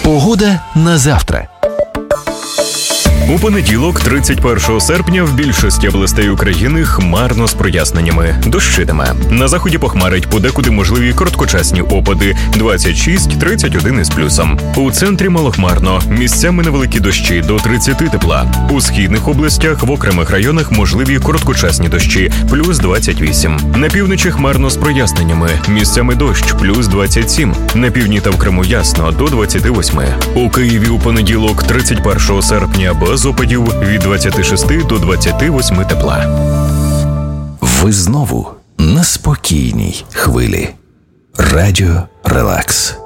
Погода на завтра. У понеділок, 31 серпня, в більшості областей України хмарно з проясненнями. Дощитиме. На заході похмарить, подекуди можливі короткочасні опади. 26-31 із плюсом. У центрі малохмарно. Місцями невеликі дощі до 30 тепла. У східних областях в окремих районах можливі короткочасні дощі. Плюс 28. На півночі хмарно з проясненнями. Місцями дощ. Плюс 27. На півдні та в Криму ясно. До 28. У Києві у понеділок, 31 серпня, без опадів від 26 до 28 тепла. Ви знову на спокійній хвилі. Радіо Релакс.